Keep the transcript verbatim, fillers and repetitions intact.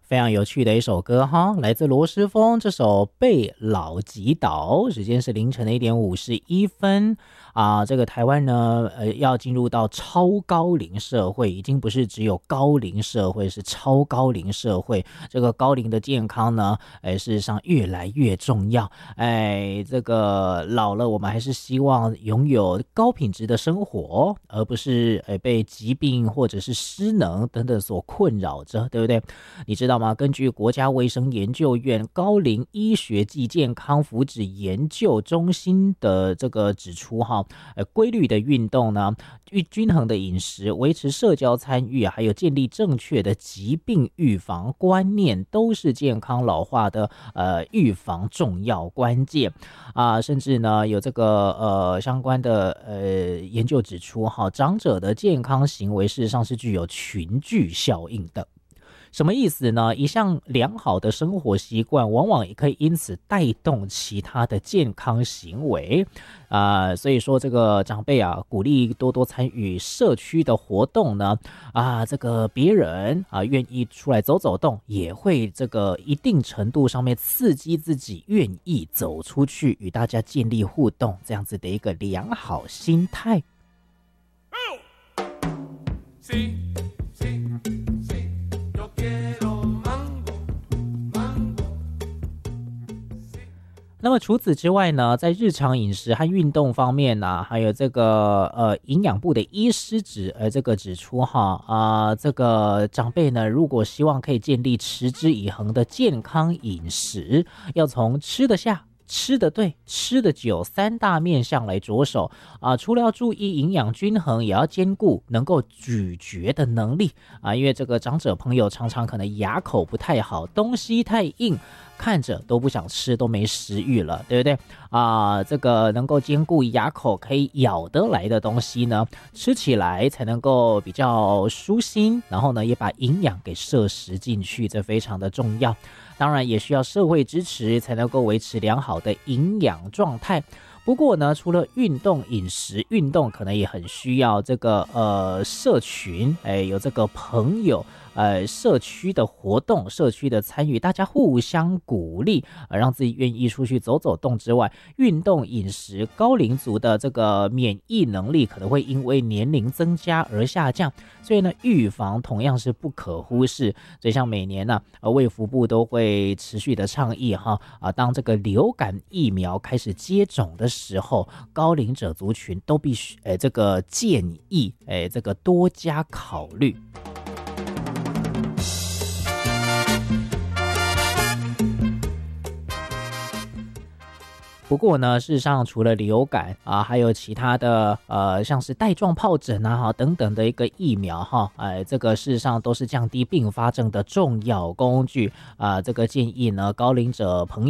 非常有趣的一首歌哈，来自罗时丰这首《被老击倒》，时间是凌晨的一点五十一分啊。这个台湾呢，呃，要进入到超高龄社会，已经不是只有高龄社会，是超高龄社会。这个高龄的健康呢，哎，事实上越来越重要。哎，这个老了，我们还是希望拥有高品质的生活，而不是哎被疾病或者是失能等等所困扰着，对不对？你知道吗？根据国家卫生研究院高龄医学暨健康福祉研究中心的这个指出哈，呃，规律的运动呢，均衡的饮食，维持社交参与，还有建立正确的疾病预防观念，都是健康老化的呃预防重要关键啊。甚至呢，有这个呃相关的呃研究指出哈，长者的健康行为事实上是具有群聚效应的。什么意思呢？一项良好的生活习惯往往也可以因此带动其他的健康行为啊、呃，所以说这个长辈啊，鼓励多多参与社区的活动呢啊，这个别人啊愿意出来走走动，也会这个一定程度上面刺激自己愿意走出去与大家建立互动，这样子的一个良好心态。那么除此之外呢，在日常饮食和运动方面呢、啊，还有这个呃营养部的医师指呃这个指出哈啊、呃，这个长辈呢，如果希望可以建立持之以恒的健康饮食，要从吃得下、吃得对、吃得久三大面向来着手啊。除了要注意营养均衡，也要兼顾能够咀嚼的能力啊，因为这个长者朋友常常可能牙口不太好，东西太硬，看着都不想吃，都没食欲了，对不对啊？这个能够兼顾牙口可以咬得来的东西呢，吃起来才能够比较舒心，然后呢也把营养给摄食进去，这非常的重要。当然也需要社会支持，才能够维持良好的营养状态。不过呢，除了运动饮食，运动可能也很需要这个呃社群，哎，有这个朋友，呃，社区的活动，社区的参与，大家互相鼓励，呃，让自己愿意出去走走动之外，运动饮食，高龄族的这个免疫能力可能会因为年龄增加而下降，所以呢，预防同样是不可忽视。所以像每年呢、啊，呃，卫福部都会持续的倡议哈，啊，当这个流感疫苗开始接种的时候，高龄者族群都必须，哎，这个建议，哎，这个多加考虑。不过呢，事实上除了流感啊，还有其他的呃，像是带状疱疹啊哈等等的一个疫苗哈，哎，这个事实上都是降低并发症的重要工具啊。这个建议呢，高龄者朋友